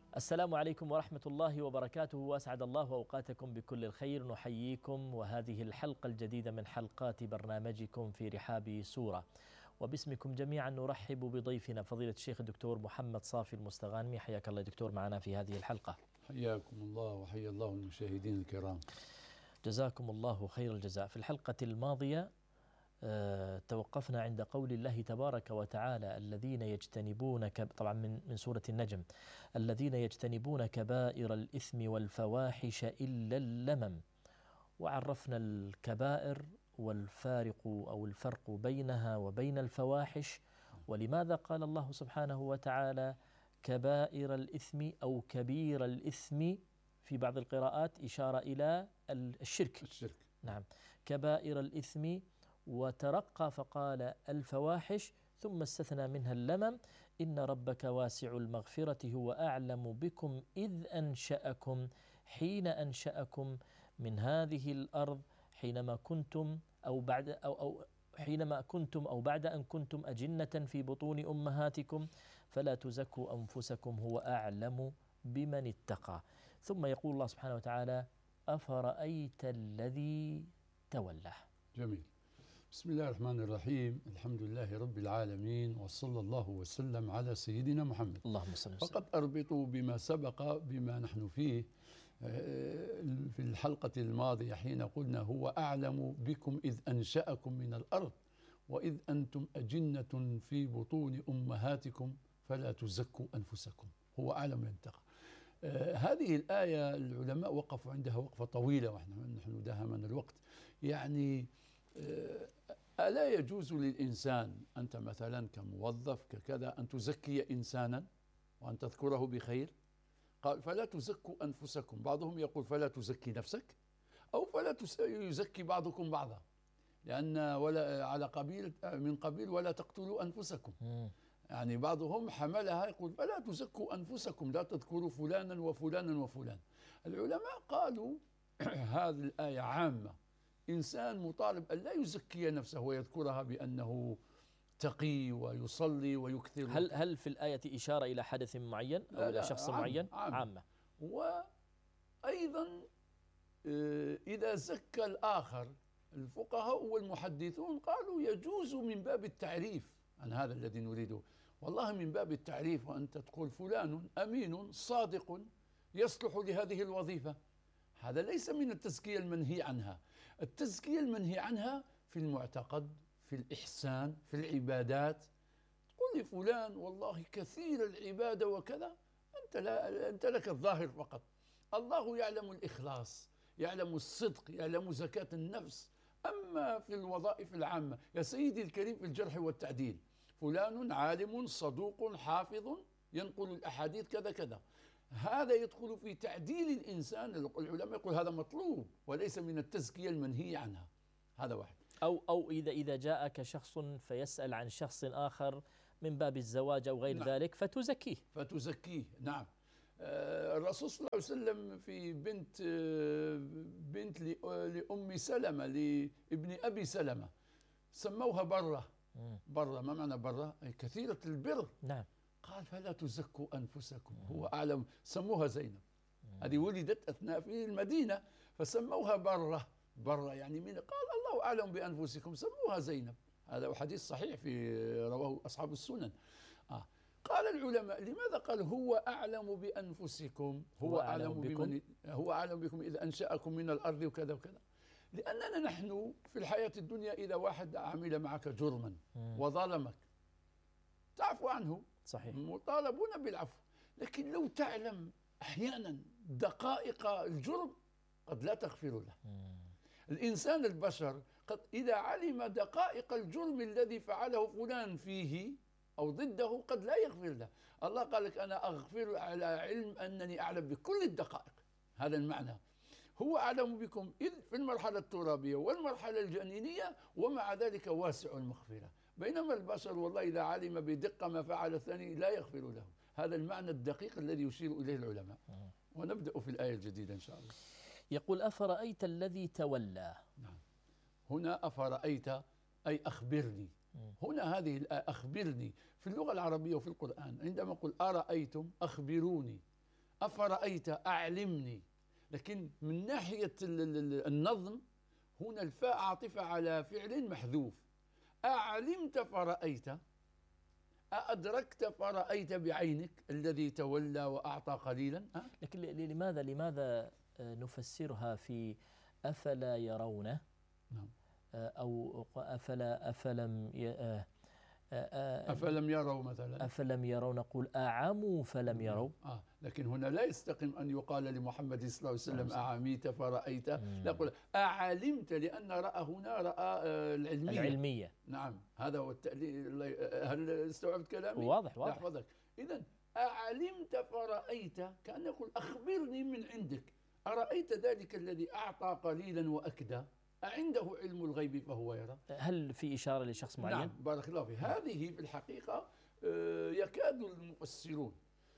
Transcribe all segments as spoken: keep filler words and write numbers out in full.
السلام عليكم ورحمة الله وبركاته، وأسعد الله أوقاتكم بكل الخير. نحييكم وهذه الحلقة الجديدة من حلقات برنامجكم في رحاب سورة، وباسمكم جميعا نرحب بضيفنا فضيلة الشيخ الدكتور محمد صافي المستغانمي. حياك الله دكتور معنا في هذه الحلقة. حياكم الله وحيا الله المشاهدين الكرام. جزاكم الله خير الجزاء. في الحلقة الماضية أه توقفنا عند قول الله تبارك وتعالى: الذين يجتنبون كب... طبعا من من سورة النجم: الذين يجتنبون كبائر الإثم والفواحش إلا اللمم. وعرفنا الكبائر والفارق أو الفرق بينها وبين الفواحش، ولماذا قال الله سبحانه وتعالى كبائر الإثم أو كبير الإثم في بعض القراءات إشارة إلى الشرك. الشرك نعم، كبائر الإثم، وترقى فقال الفواحش، ثم استثنى منها اللمم: إن ربك واسع المغفرة هو أعلم بكم إذ أنشأكم حين أنشأكم من هذه الأرض حينما كنتم أو بعد أو أو حينما كنتم أو بعد أن كنتم أجنة في بطون أمهاتكم فلا تزكوا أنفسكم هو أعلم بمن اتقى. ثم يقول الله سبحانه وتعالى: أفرأيت الذي تولى. جميل. بسم الله الرحمن الرحيم. الحمد لله رب العالمين، وصلى الله وسلم على سيدنا محمد. اللهم صل وسلم. فقد أربط بما سبق بما نحن فيه في الحلقة الماضية حين قلنا هو أعلم بكم إذ أنشأكم من الأرض وإذ أنتم أجنة في بطون أمهاتكم فلا تزكوا أنفسكم هو أعلم من اتقى. آه هذه الآية العلماء وقفوا عندها وقفة طويلة، ونحن داهمنا الوقت. يعني آه ألا يجوز للإنسان أنت مثلا كموظف ككذا أن تزكي إنسانا وأن تذكره بخير؟ قال فلا تزكوا أنفسكم. بعضهم يقول فلا تزكي نفسك، أو فلا يزكي بعضكم بعضا، لأن ولا على قبيل من قبيل ولا تقتلوا أنفسكم. يعني بعضهم حملها يقول فلا تزكوا أنفسكم، لا تذكروا فلانا وفلانا وفلان. العلماء قالوا هذه الآية عامة، إنسان مطالب أن لا يزكي نفسه ويذكرها بأنه تقي ويصلي ويكثر. هل هل في الآية إشارة إلى حدث معين أو لا إلى لا شخص عامة معين؟ عامة, عامة. وأيضا إذا زكى الآخر، الفقهاء والمحدثون قالوا يجوز من باب التعريف عن هذا الذي نريده. والله من باب التعريف، وأنت تقول فلان أمين صادق يصلح لهذه الوظيفة، هذا ليس من التزكية المنهي عنها. التزكية المنهي عنها في المعتقد، في الإحسان، في العبادات. تقول لفلان والله كثير العبادة وكذا، أنت, لا أنت لك الظاهر فقط. الله يعلم الإخلاص، يعلم الصدق، يعلم زكاة النفس. أما في الوظائف العامة يا سيدي الكريم في الجرح والتعديل، فلان عالم صدوق حافظ ينقل الأحاديث كذا كذا، هذا يدخل في تعديل الإنسان. العلماء يقول هذا مطلوب وليس من التزكية المنهي عنها. هذا واحد. أو أو إذا إذا جاءك شخص فيسأل عن شخص آخر من باب الزواج أو غير نعم. ذلك فتزكيه فتزكيه نعم. آه الرسول صلى الله عليه وسلم في بنت آه بنت لأم سلمة لابن أبي سلمة سموها برة. برة ما معنى برة؟ أي كثيرة البر. نعم. قال فلا تزكوا أنفسكم هو أعلم. سموها زينب، هذه ولدت أثناء في المدينة فسموها برة. برة يعني من قال الله أعلم بأنفسكم سموها زينب. هذا حديث صحيح في رواه أصحاب السنن. آه. قال العلماء لماذا قال هو أعلم بأنفسكم؟ هو, هو أعلم بكم هو أعلم بكم إذا أنشأكم من الأرض وكذا وكذا. لأننا نحن في الحياة الدنيا إذا واحد عمل معك جرما وظلمك تعفو عنه، صحيح، مطالبون بالعفو. لكن لو تعلم أحيانا دقائق الجرم قد لا تغفر له. الإنسان البشر قد إذا علم دقائق الجرم الذي فعله فلان فيه أو ضده قد لا يغفر له. الله قال لك أنا أغفر على علم أنني أعلم بكل الدقائق. هذا المعنى. هو أعلم بكم إذ في المرحلة الترابية والمرحلة الجنينية، ومع ذلك واسع المغفرة. بينما البشر والله إذا علم بدقة ما فعل الثاني لا يغفر له. هذا المعنى الدقيق الذي يشير إليه العلماء. ونبدأ في الآية الجديدة إن شاء الله. يقول أفرأيت الذي تولى. نعم. هنا أفرأيت أي أخبرني. هنا هذه الآية أخبرني في اللغة العربية وفي القرآن عندما أقول أرأيتم أخبروني، أفرأيت أعلمني، لكن من ناحية النظم هنا الفاء عاطفة على فعل محذوف. أعلمت فرأيت، أأدركت فرأيت بعينك الذي تولى وأعطى قليلا. أه؟ لكن لماذا لماذا نفسرها في أفلا يرون؟ نعم. أو أفلا أفلم ي... أفلم يروا مثلا، أفلم يروا، نقول أعموا فلم يروا. آه. لكن هنا لا يستقيم أن يقال لمحمد صلى الله عليه وسلم أعميت فرأيت، نقول أعلمت، لأن رأى هنا رأى العلمية. العلمية. نعم، هذا هو التأليل. هل استوعبت كلامي؟ واضح واضح. يحفظك. إذن أعلمت فرأيت كأن يقول أخبرني من عندك، أرأيت ذلك الذي أعطى قليلا وأكدى، أعنده علم الغيب فهو يرى؟ هل في إشارة لشخص معين؟ نعم، بارك الله فيك. هذه في الحقيقة يكاد المفسرون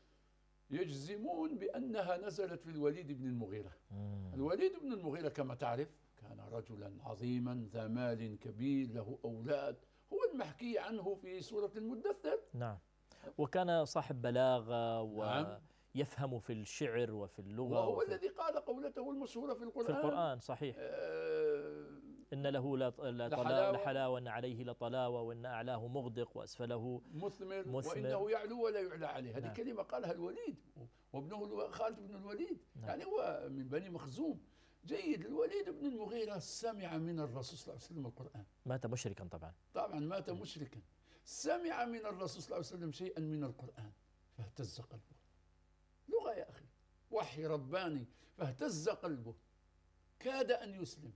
يجزمون بأنها نزلت في الوليد بن المغيرة. مم. الوليد بن المغيرة كما تعرف كان رجلا عظيما ذا مال كبير له أولاد، هو المحكي عنه في سورة المدثر. نعم، وكان صاحب بلاغة ويفهم في الشعر وفي اللغة، وهو وفي الذي قال قولته المشهورة في القرآن. في القرآن صحيح. آه إن له لحلاوة وإن عليه لطلاوة وإن أعلاه مغدق وأسفله مثمر, مثمر وإنه يعلو ولا يعلى عليه. هذه نعم. كلمة قالها الوليد وابنه خالد بن الوليد. نعم. يعني هو من بني مخزوم. جيد. الوليد بن المغيرة سمع من الرسول صلى الله عليه وسلم القرآن. مات مشركا طبعا. طبعا مات مشركا. سمع من الرسول صلى الله عليه وسلم شيئا من القرآن فاهتز قلبه. لغة يا أخي، وحي رباني، فاهتز قلبه، كاد أن يسلم.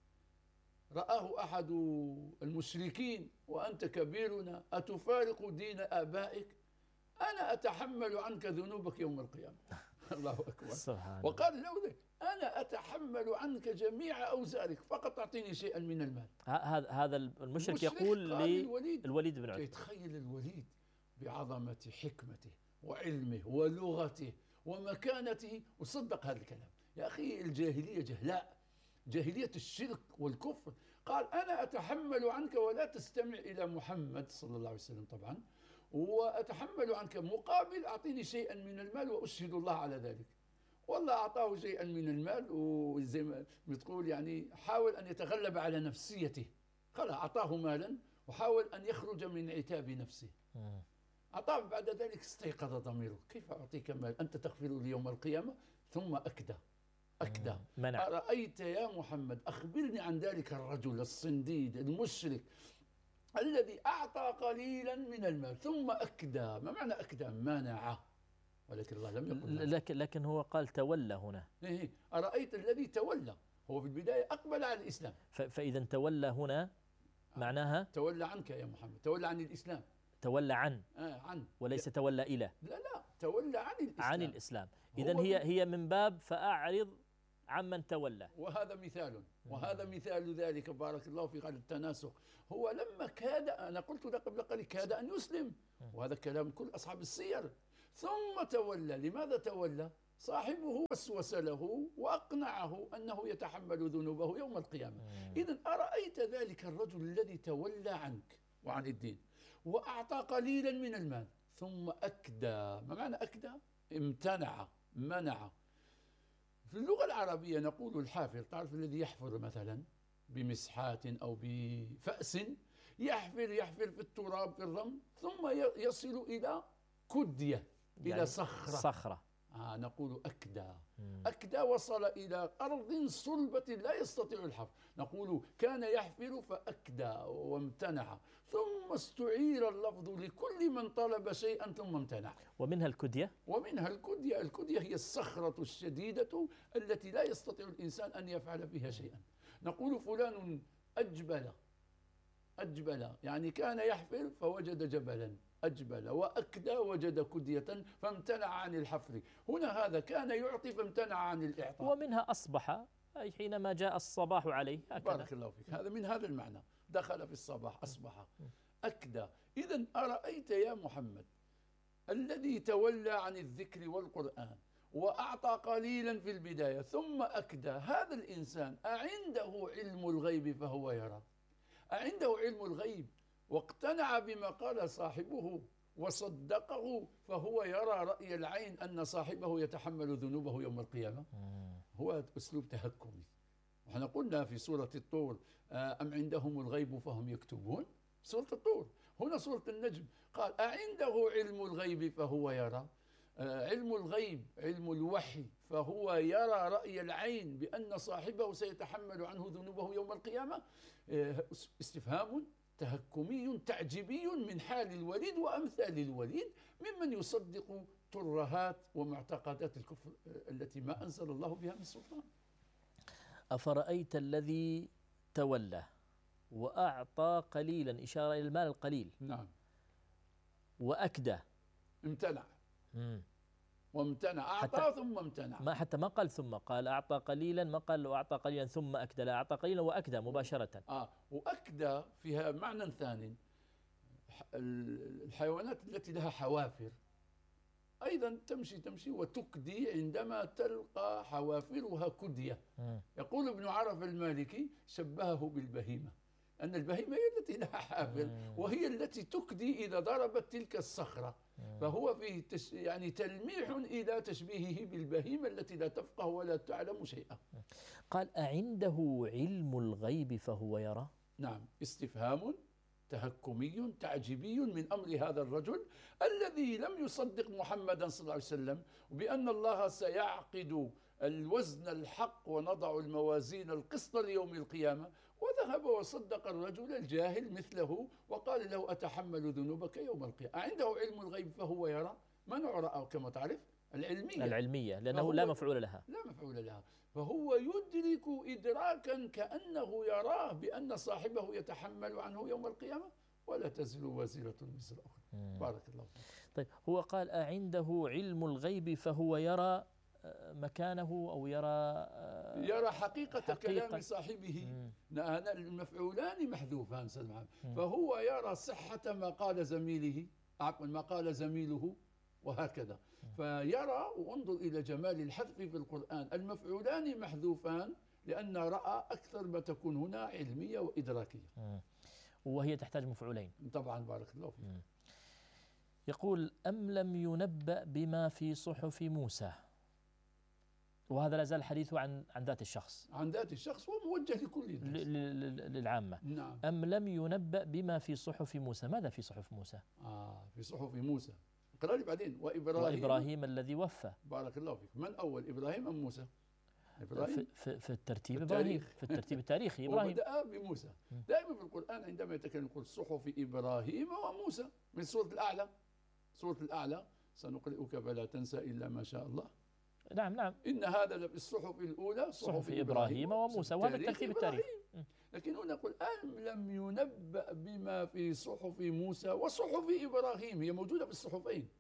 رآه أحد المشركين: وأنت كبيرنا أتفارق دين آبائك؟ أنا أتحمل عنك ذنوبك يوم القيامة. الله أكبر. سبحان. وقال له: أنا أتحمل عنك جميع أوزارك فقط تعطيني شيئا من المال. هذا هذا المشرك يقول للوليد الوليد بن عتبة. يتخيل الوليد بعظمة حكمته وعلمه ولغته ومكانته وصدق هذا الكلام. يا أخي الجاهلية جهلاء، جاهلية الشرك والكفر. قال: أنا أتحمل عنك ولا تستمع إلى محمد صلى الله عليه وسلم طبعا، وأتحمل عنك مقابل أعطيني شيئا من المال وأشهد الله على ذلك. والله أعطاه شيئا من المال، وزي ما تقول يعني حاول أن يتغلب على نفسيته. قال أعطاه مالا وحاول أن يخرج من عتاب نفسه. أعطاه. بعد ذلك استيقظ ضميره: كيف أعطيك مال أنت تغفر لي يوم القيامة؟ ثم أكدى أكدى منع. أرأيت يا محمد، أخبرني عن ذلك الرجل الصنديد المشرك الذي أعطى قليلا من المال ثم أكدى. ما معنى أكدى؟ منع، ولكن الله لم يقل. لكن, لكن هو قال تولى هنا. إيه؟ أرأيت الذي تولى، هو في البداية أقبل على الإسلام. فإذا تولى هنا معناها تولى عنك يا محمد، تولى عن الإسلام. تولى عن آه عن وليس تولى إلى. لا لا، تولى عن الإسلام. عن الإسلام. إذن هي هي من باب فأعرض عمن تولى. وهذا مثال، وهذا مثال ذلك. بارك الله في قال التناسق. هو لما كاد، أنا قلت لك قبل قليل، كاد أن يسلم، وهذا كلام كل أصحاب السير. ثم تولى. لماذا تولى؟ صاحبه وسوس له وأقنعه أنه يتحمل ذنوبه يوم القيامة. إذن أرأيت ذلك الرجل الذي تولى عنك وعن الدين وأعطى قليلا من المال ثم أكدى. ما معنى أكدى؟ امتنع، منع. في اللغة العربية نقول الحافر. تعرف الذي يحفر مثلا بمسحات أو بفأس، يحفر يحفر في التراب في الرمل ثم يصل إلى كدية، يعني إلى صخرة صخرة. آه نقول أكدى. أكدى وصل إلى أرض صلبة لا يستطيع الحفر. نقول كان يحفر فأكدى وامتنع. ثم استعير اللفظ لكل من طلب شيئا ثم امتنع. ومنها الكدية. ومنها الكدية. الكدية هي الصخرة الشديدة التي لا يستطيع الإنسان أن يفعل فيها شيئا. نقول فلان أجبل. أجبل يعني كان يحفر فوجد جبلا أجبل، وأكدى وجد كدية فامتنع عن الحفر. هنا هذا كان يعطي فامتنع عن الإعطاء. ومنها أصبح، أي حينما جاء الصباح عليه. هكذا. بارك الله فيك. هذا من هذا المعنى، دخل في الصباح أصبح أكدى. إذن أرأيت يا محمد الذي تولى عن الذكر والقرآن وأعطى قليلا في البداية ثم أكدى، هذا الإنسان أعنده علم الغيب فهو يرى؟ أعنده علم الغيب واقتنع بما قال صاحبه وصدقه فهو يرى رأي العين أن صاحبه يتحمل ذنوبه يوم القيامة. هو أسلوب تهكمي. وحنا قلنا في سورة الطور أم عندهم الغيب فهم يكتبون، سورة الطور. هنا سورة النجم قال أعنده علم الغيب فهو يرى. علم الغيب علم الوحي، فهو يرى رأي العين بأن صاحبه سيتحمل عنه ذنوبه يوم القيامة. استفهام تهكمي تعجبي من حال الوليد وأمثال الوليد ممن يصدق ترهات ومعتقدات الكفر التي ما أنزل الله بها من سلطان. أفرأيت الذي تولى وأعطى قليلا، إشارة إلى المال القليل. نعم. وأكدى، امتنع. مم. وامتنع، أعطى ثم امتنع. ما حتى ما قال ثم، قال أعطى قليلا، ما قال وأعطى قليلا ثم أكدى، لا أعطى قليلا وأكدى مباشرة. آه وأكدى فيها معنى ثاني. الحيوانات التي لها حوافر أيضا تمشي تمشي وتكدي عندما تلقى حوافرها كدية. مم. يقول ابن عرف المالكي شبهه بالبهيمة، أن البهيمة هي التي لها حافر مم. وهي التي تكدي إذا ضربت تلك الصخرة. مم. فهو فيه تش يعني تلميح إلى تشبيهه بالبهيمة التي لا تفقه ولا تعلم شيئا. قال أعنده علم الغيب فهو يرى. نعم، استفهام تهكمي تعجبي من أمر هذا الرجل الذي لم يصدق محمدا صلى الله عليه وسلم وبأن الله سيعقد الوزن الحق ونضع الموازين القسط ليوم القيامة، وذهب وصدق الرجل الجاهل مثله وقال له أتحمل ذنوبك يوم القيامة. عنده علم الغيب فهو يرى. ما نوع رأى كما تعرف؟ العلمية. العلمية، لأنه لا مفعول لها. لا مفعول لها. فهو يدرك إدراكا كأنه يراه بأن صاحبه يتحمل عنه يوم القيامة ولا تزر وازرة وزر أخرى. بارك الله فيك. طيب، هو قال أعنده علم الغيب فهو يرى مكانه أو يرى يرى حقيقة, حقيقة كلام صاحبه. مم. المفعولان محذوفان سلمان. فهو يرى صحة ما قال زميله، عفوا ما قال زميله، وهكذا. فيرى، وانظر إلى جمال الحذف في القرآن، المفعولان محذوفان لأن رأى أكثر ما تكون هنا علمية وإدراكية. مم. وهي تحتاج مفعولين طبعا. بارك الله فيك. مم. يقول أم لم ينبأ بما في صحف موسى، وهذا لا زال الحديث عن عن ذات الشخص، عن ذات الشخص وموجه لكل الناس للعامة. نعم. أم لم ينبأ بما في صحف موسى، ماذا في صحف موسى؟ آه في صحف موسى، اقرأ لي بعدين. وإبراهيم وإبراهيم الذي وفى. بارك الله فيك. من أول، إبراهيم أم موسى؟ إبراهيم في, في, في الترتيب في إبراهيم، في الترتيب التاريخي إبراهيم. وبدأ بموسى. دائما في القرآن عندما يتكلم يقول صحف إبراهيم وموسى، من سورة الأعلى. سورة الأعلى سنقرئك فلا تنسى إلا ما شاء الله. نعم نعم. إن هذا الصحف الأولى صحف, صحف إبراهيم وموسى، وهذا الترتيب التاريخي. لكن هنا نقول أم لم ينبأ بما في صحف موسى وصحف إبراهيم، هي موجودة في الصحفين.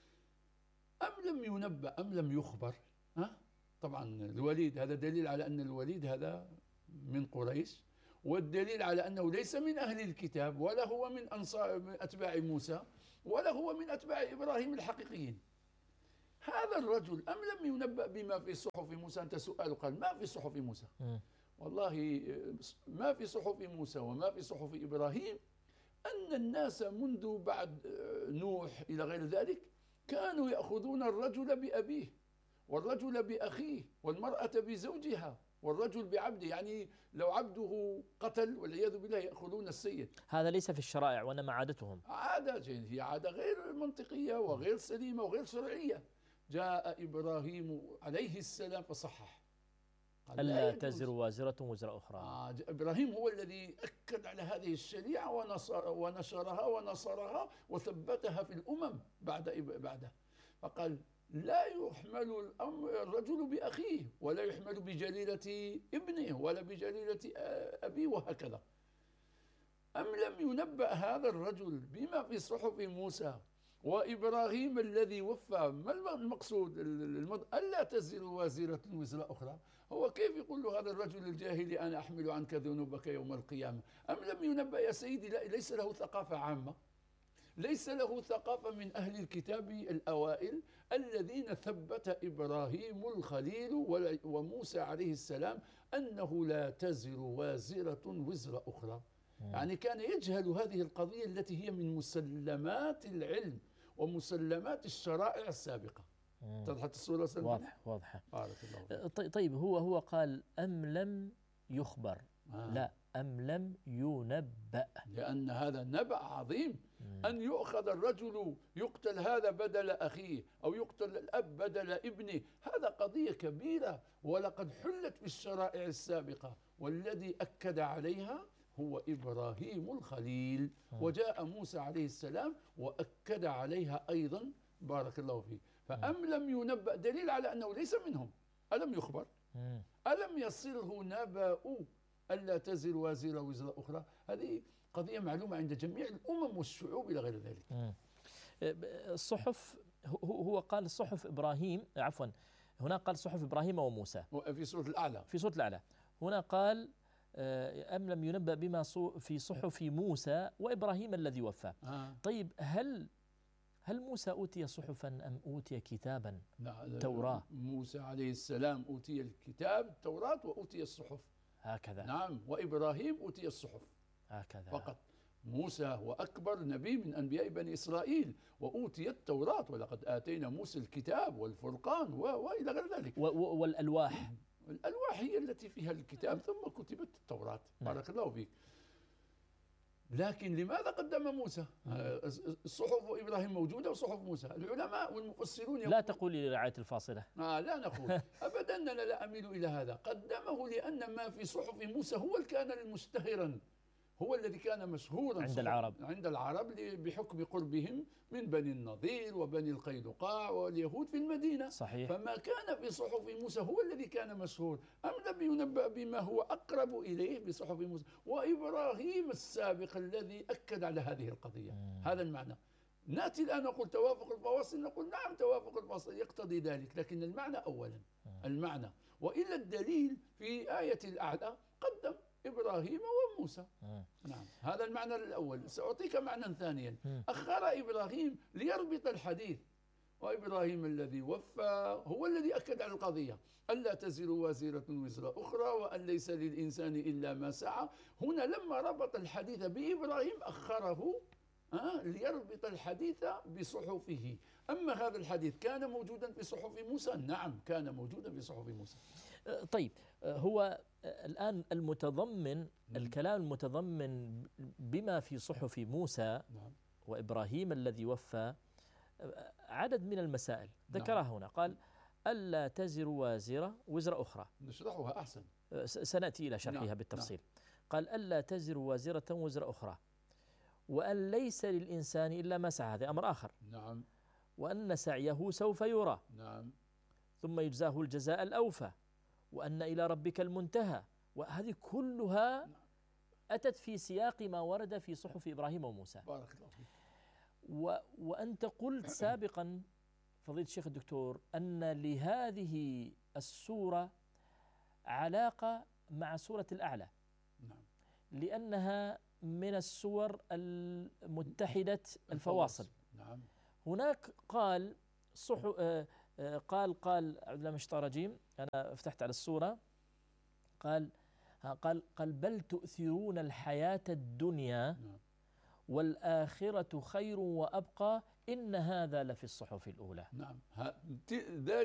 أم لم ينبأ، أم لم يخبر. ها؟ طبعا الوليد هذا دليل على أن الوليد هذا من قريش، والدليل على أنه ليس من أهل الكتاب ولا هو من أنصار من أتباع موسى ولا هو من أتباع إبراهيم الحقيقيين. هذا الرجل أم لم ينبأ بما في صحف موسى؟ أنت سؤال قال ما في صحف موسى. والله ما في صحف موسى وما في صحف إبراهيم أن الناس منذ بعد نوح إلى غير ذلك كانوا يأخذون الرجل بأبيه والرجل بأخيه والمرأة بزوجها والرجل بعبده. يعني لو عبده قتل والعياذ بالله يأخذون السيد. هذا ليس في الشرائع وإنما عادتهم. عادة، هي عادة غير منطقية وغير سليمة وغير شرعية. جاء إبراهيم عليه السلام فصحح ألا تزر وازرة وزر أخرى. آه إبراهيم هو الذي أكد على هذه الشريعة ونصر ونشرها ونصرها وثبتها في الأمم بعد بعده. فقال لا يحمل الأمر الرجل بأخيه ولا يحمل بجليلة ابنه ولا بجليلة أبيه وهكذا. أم لم ينبأ هذا الرجل بما في صحف موسى وإبراهيم الذي وفى؟ ما المقصود؟ ألا تزر وازرة وزر أخرى. هو كيف يقول له هذا الرجل الجاهل أنا أحمل عنك ذنوبك يوم القيامة؟ أم لم ينبأ يا سيدي؟ ليس له ثقافة عامة، ليس له ثقافة من أهل الكتاب الأوائل الذين ثبت إبراهيم الخليل وموسى عليه السلام أنه لا تزر وازرة وزر أخرى. يعني كان يجهل هذه القضية التي هي من مسلمات العلم ومسلمات الشرائع السابقة. اتضحت الصورة سلمان؟ واضح واضحة. بارك الله فيك. طيب هو هو قال أم لم يخبر آه. لا أم لم ينبأ، لأن هذا نبأ عظيم. مم. أن يؤخذ الرجل يقتل هذا بدل أخيه، أو يقتل الأب بدل ابنه، هذا قضية كبيرة، ولقد حلت في الشرائع السابقة، والذي أكد عليها هو إبراهيم الخليل. مم. وجاء موسى عليه السلام وأكد عليها أيضا. بارك الله فيه. فأم لم ينبأ دليل على أنه ليس منهم. ألم يخبر؟ مم. ألم يصله نبأ ألا تزر وازرة وزر أخرى؟ هذه قضية معلومة عند جميع الأمم والشعوب إلى غير ذلك. مم. الصحف، هو قال صحف إبراهيم، عفوا هنا قال صحف إبراهيم وموسى في سورة الأعلى. في سورة الأعلى هنا قال أم لم ينبأ بما في صحف موسى وإبراهيم الذي وفى. آه. طيب هل هل موسى أوتي صحفا أم أوتي كتابا؟ لا، توراة. موسى عليه السلام أوتي الكتاب التوراة وأوتي الصحف. هكذا. نعم. وإبراهيم أوتي الصحف هكذا فقط. موسى هو أكبر نبي من أنبياء بني إسرائيل وأوتي التوراة، ولقد آتينا موسى الكتاب والفرقان وإلى غير ذلك. والألواح. الألواح هي التي فيها الكتاب ثم كتبت التوراة. بارك الله فيك. لكن لماذا قدم موسى؟ صحف إبراهيم موجودة وصحف موسى. العلماء والمفسرون لا تقول لي رعاية الفاصلة. آه لا نقول أبدا، أننا لا أميل إلى هذا. قدمه لأن ما في صحف موسى هو اللي كان مشتهرا، هو الذي كان مشهورا عند العرب عند العرب بحكم قربهم من بني النضير وبني القينقاع واليهود في المدينة. صحيح. فما كان في صحف موسى هو الذي كان مشهور. أم لم ينبأ بما هو أقرب إليه بصحف موسى وإبراهيم السابق الذي أكد على هذه القضية. مم. هذا المعنى. نأتي الآن نقول توافق الفواصل، نقول نعم توافق الفواصل يقتضي ذلك، لكن المعنى أولا. مم. المعنى. وإلا الدليل في آية الأعلى قدم إبراهيم وموسى. مم. نعم. هذا المعنى الأول. سأعطيك معنى ثانيا. مم. أخر إبراهيم ليربط الحديث، وإبراهيم الذي وفى هو الذي أكد على القضية ألا تزر وازرة وزر أخرى وأن ليس للإنسان إلا ما سعى. هنا لما ربط الحديث بإبراهيم أخره آه ليربط الحديث بصحفه. أما هذا الحديث كان موجودا في صحف موسى؟ نعم كان موجودا في صحف موسى. طيب هو الآن المتضمن الكلام المتضمن بما في صحف موسى وإبراهيم الذي وفى عدد من المسائل ذكرها هنا. قال ألا تزر وازرة وزر أخرى. نشرحها أحسن، سنأتي إلى شرحها نعم. بالتفصيل. نعم. قال ألا تزر وازرة وزر أخرى، وأن ليس للإنسان إلا ما سعى، هذا أمر آخر. نعم. وأن سعيه سوف يرى. نعم. ثم يجزاه الجزاء الأوفى، وأن إلى ربك المنتهى. وهذه كلها أتت في سياق ما ورد في صحف إبراهيم وموسى. بارك الله فيك. و وأنت قلت سابقا فضيلة الشيخ الدكتور أن لهذه السورة علاقة مع سورة الأعلى. نعم. لأنها من السور المتحدة الفواصل. نعم. هناك قال صح آه آه قال قال أعوذ بالله من الشيطان الرجيم، أنا فتحت على السورة، قال قال قال بل تؤثرون الحياة الدنيا نعم. والآخرة خير وأبقى إن هذا لفي الصحف الأولى. نعم.